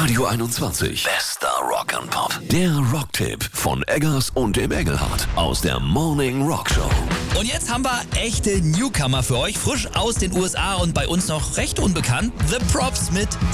Radio 21. Bester Rock and Pop. Der Rocktipp von Eggers und dem Engelhardt aus der Morning Rock Show. Und jetzt haben wir echte Newcomer für euch, frisch aus den USA und bei uns noch recht unbekannt. The Props mit